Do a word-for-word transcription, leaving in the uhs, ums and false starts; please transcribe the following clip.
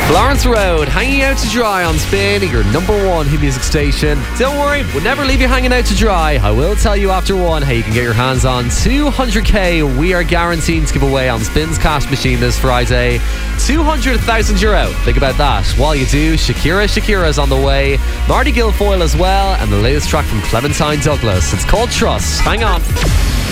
Florence Road, hanging out to dry on Spin, your number one hit music station. Don't worry, we'll never leave you hanging out to dry. I will tell you after one how you can get your hands on two hundred k we are guaranteed to give away on Spin's cash machine this Friday. two hundred thousand euro. Think about that. While you do, Shakira Shakira's on the way. Marty Guilfoyle as well, and the latest track from Clementine Douglas. It's called Trust. Hang on.